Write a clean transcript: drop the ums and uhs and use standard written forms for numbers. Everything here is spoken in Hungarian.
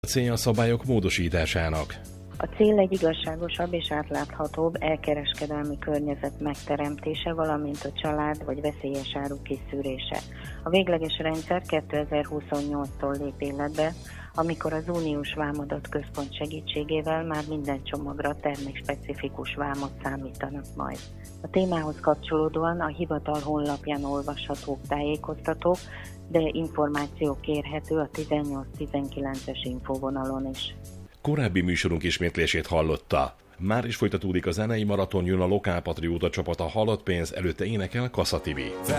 A célja a szabályok módosításának. A cél egy igazságosabb és átláthatóbb elkereskedelmi környezet megteremtése, valamint a család vagy veszélyes áru kiszűrése. A végleges rendszer 2028-tól lép életbe, amikor az uniós vámadat központ segítségével már minden csomagra termékspecifikus vámot számítanak majd. A témához kapcsolódóan a hivatal honlapján olvashatók tájékoztatók, de információ kérhető a 18-19-es infovonalon is. Korábbi műsorunk ismétlését hallotta. Már is folytatódik a zenei maraton, jön a Lokálpatrióta csapat, a Halott pénz, előtte énekel Kassa Tibi.